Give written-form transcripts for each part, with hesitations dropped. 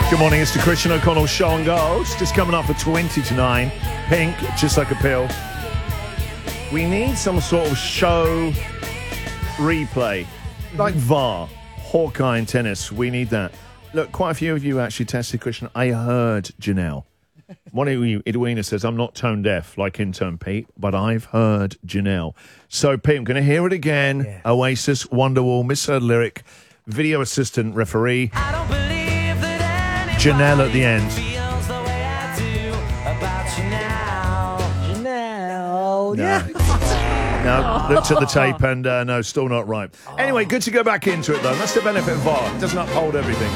Good morning, it's the Christian O'Connell Show on Gold. Just coming up for 20 to 9. Pink, just like a pill. We need some sort of show replay. Like VAR, Hawkeye and tennis. We need that. Look, quite a few of you actually tested Christian. I heard Janelle. One of you, Edwina, says, I'm not tone deaf like intern Pete, but I've heard Janelle. So, Pete, I'm going to hear it again. Yeah. Oasis, Wonderwall, misheard lyric, video assistant, referee. I don't believe that Janelle at the end. Feels the way I do about you now. Janelle. Yeah. No, looked at the tape and no, still not right. Anyway, good to go back into it, though. That's the benefit of VAR. It doesn't uphold everything.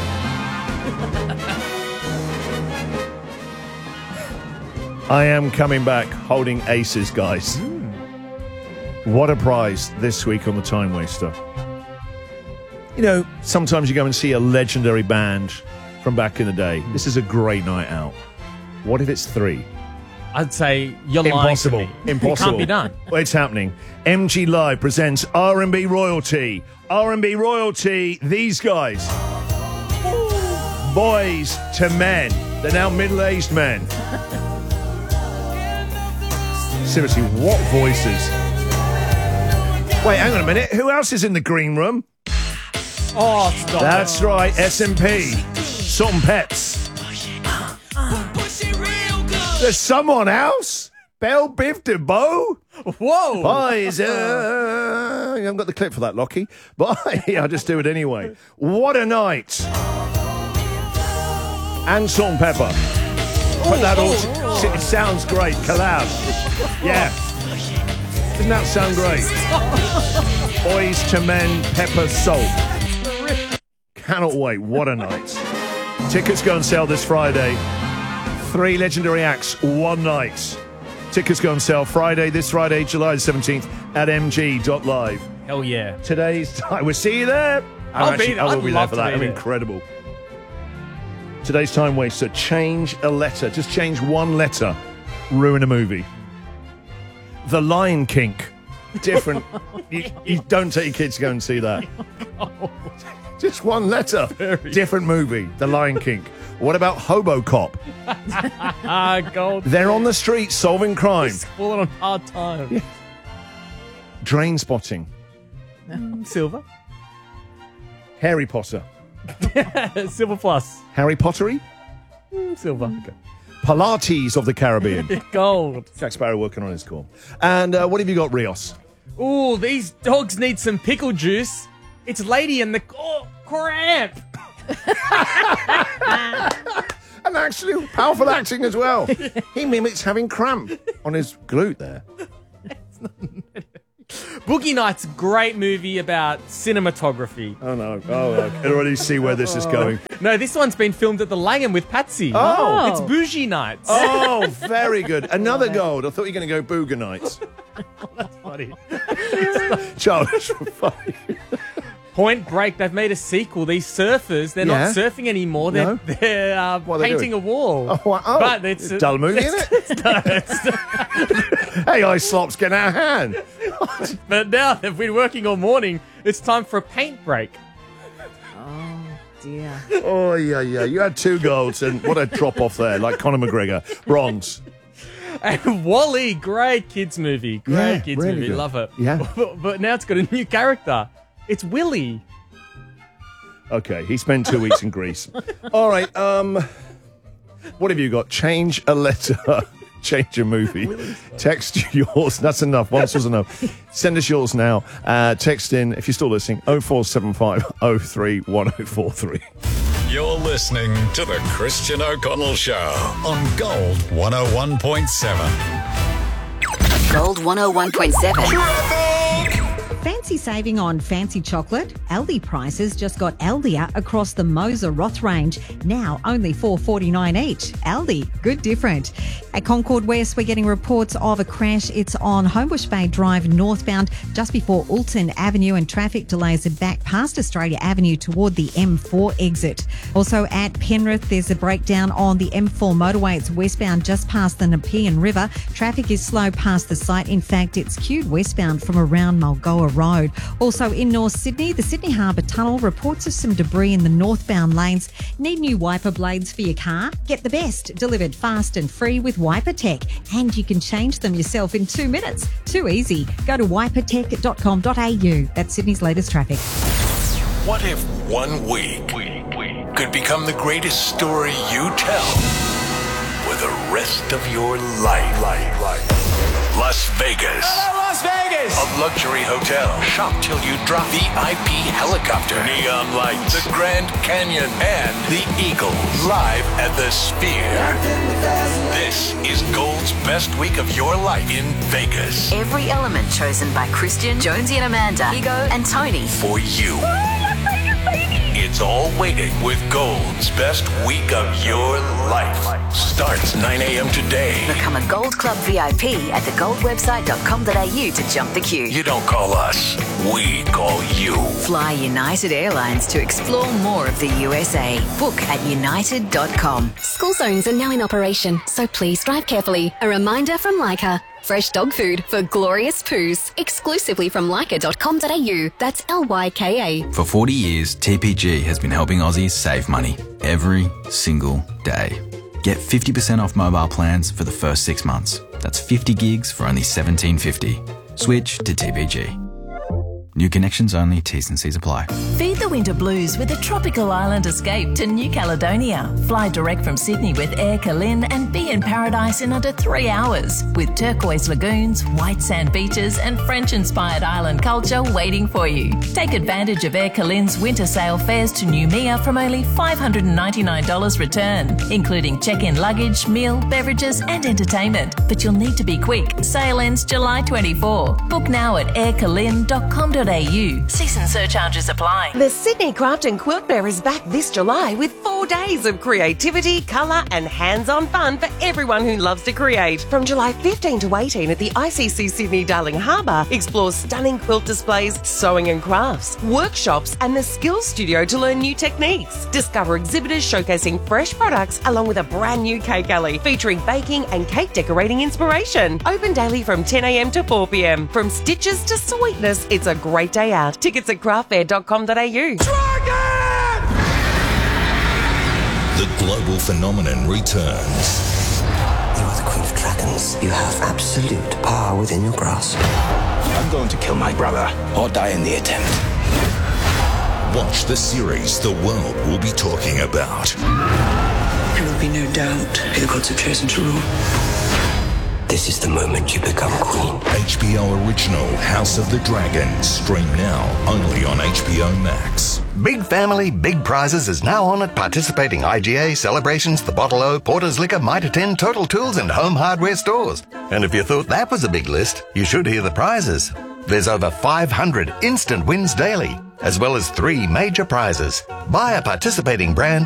I am coming back holding aces, guys. What a prize this week on the Time Waster. You know, sometimes you go and see a legendary band from back in the day. This is a great night out. What if it's 3? I'd say you're lying to me. Impossible. It can't be done. Well, it's happening. MG Live presents R&B Royalty. R&B Royalty, these guys. Boys to men. They're now middle-aged men. Seriously, what voices? Wait, hang on a minute. Who else is in the green room? Oh, stop. That's right, S&P. Salt and Pets. There's someone else? Belle Biv DeVoe? Whoa. Boys, I haven't got the clip for that, Lockie. But I'll just do it anyway. What a night. And Salt and Pepper. Put that all... It sounds great. Collab. Yeah. Doesn't that sound great? Boys to men, pepper, salt. Cannot wait. What a night. Tickets go on sale this Friday. 3 legendary acts, one night. Tickets go on sale this Friday, July the 17th at mg.live. Hell yeah. Today's time. We'll see you there. I will be there for that. I'm incredible. Today's time waster. Change a letter. Just change one letter. Ruin a movie. The Lion King. Different. you don't take your kids to go and see that. Just one letter. Different movie. The Lion King. What about Hobocop? Gold. They're on the street solving crime. It's falling on hard time. Yeah. Drain spotting. Silver. Harry Potter. Silver plus. Harry Pottery? Silver. Okay. Pilates of the Caribbean. Gold. Jack Sparrow working on his call. And what have you got, Rios? Ooh, these dogs need some pickle juice. It's Lady and the... Oh, cramp. And actually, powerful acting as well. He mimics having cramp on his glute there. Boogie Nights, great movie about cinematography. Oh, no. Oh, I can already see where this is going. No, this one's been filmed at the Langham with Patsy. Oh. It's Bougie Nights. Oh, very good. Another gold. I thought you were going to go Booger Nights. That's funny. Charles, funny. Point Break, they've made a sequel. These surfers, they're not surfing anymore. They're painting a wall. Oh. But it's a dull movie, isn't it? Hey, Ice Slops, get our hand. But now they've been working all morning. It's time for a paint break. Oh, dear. Oh, yeah. You had 2 golds, and what a drop off there, like Conor McGregor. Bronze. And Wall-E, great kids movie. Great kids really movie. good. Love it. Yeah. But now it's got a new character. It's Willy. Okay, he spent 2 weeks in Greece. All right, what have you got? Change a letter. Change a movie. Text yours. That's enough. Once was enough. Send us yours now. Text in, if you're still listening, 0475 031043. You're listening to The Christian O'Connell Show on Gold 101.7. Gold 101.7. Fancy saving on fancy chocolate? Aldi prices just got Aldier across the Moser Roth range. Now only $4.49 each. Aldi, good different. At Concord West, we're getting reports of a crash. It's on Homebush Bay Drive northbound just before Alton Avenue, and traffic delays are back past Australia Avenue toward the M4 exit. Also at Penrith, there's a breakdown on the M4 motorway. It's westbound just past the Nepean River. Traffic is slow past the site. In fact, it's queued westbound from around Mulgoa Road. Also in North Sydney, the Sydney Harbour Tunnel reports of some debris in the northbound lanes. Need new wiper blades for your car? Get the best, delivered fast and free with Wiper Tech. And you can change them yourself in 2 minutes. Too easy. Go to wipertech.com.au. That's Sydney's latest traffic. What if 1 week could become the greatest story you tell for the rest of your life? Las Vegas. Hello, Las Vegas! A luxury hotel. Shop till you drop. VIP helicopter. Neon lights. The Grand Canyon. And the Eagles. Live at the Sphere. This is Gold's best week of your life in Vegas. Every element chosen by Christian, Jonesy and Amanda, Ego and Tony. For you. It's all waiting with Gold's best week of your life. Starts 9 a.m. today. Become a Gold Club VIP at thegoldwebsite.com.au to jump the queue. You don't call us, we call you. Fly United Airlines to explore more of the USA. Book at united.com. School zones are now in operation, so please drive carefully. A reminder from Leica. Fresh dog food for glorious poos. Exclusively from Leica.com.au. That's Lyka. For 40 years, TPG has been helping Aussies save money every single day. Get 50% off mobile plans for the first 6 months. That's 50 gigs for only $17.50. Switch to TPG. New connections only, T's and C's apply. Feed the winter blues with a tropical island escape to New Caledonia. Fly direct from Sydney with Air Calin and be in paradise in under 3 hours with turquoise lagoons, white sand beaches and French-inspired island culture waiting for you. Take advantage of Air Calin's winter sale fares to Noumea from only $599 return, including check-in luggage, meal, beverages and entertainment. But you'll need to be quick. Sale ends July 24. Book now at aircalin.com.au. Season surcharges apply. The Sydney Craft and Quilt Fair is back this July with 4 days of creativity, colour and hands-on fun for everyone who loves to create. From July 15 to 18 at the ICC Sydney Darling Harbour, explore stunning quilt displays, sewing and crafts, workshops and the Skills Studio to learn new techniques. Discover exhibitors showcasing fresh products along with a brand new cake alley featuring baking and cake decorating inspiration. Open daily from 10 a.m. to 4 p.m. From stitches to sweetness, it's a great day out. Tickets at craftfair.com.au. The global phenomenon returns. You are the Queen of Dragons. You have absolute power within your grasp. I'm going to kill my brother or die in the attempt. Watch the series the world will be talking about. There will be no doubt who the gods have chosen to rule. This is the moment you become queen. HBO original House of the Dragon. Stream now only on HBO Max. Big Family, Big Prizes is now on at participating IGA, Celebrations, The Bottle O, Porter's Liquor, Mitre 10, Total Tools and Home Hardware stores. And if you thought that was a big list, you should hear the prizes. There's over 500 instant wins daily, as well as 3 major prizes. Buy a participating brand